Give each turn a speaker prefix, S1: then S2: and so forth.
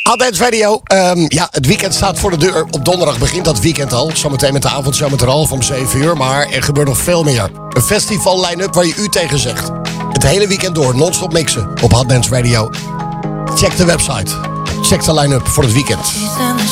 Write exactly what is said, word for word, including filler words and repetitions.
S1: Hot Dance Radio. Um, ja, het weekend staat voor de deur. Op donderdag begint dat weekend al. Zometeen met de avondshow met Ralf om zeven uur. Maar er gebeurt nog veel meer. Een festival line-up waar je u tegen zegt. Het hele weekend door, non-stop mixen op Hot Dance Radio. Check de website. Check de line-up voor het weekend.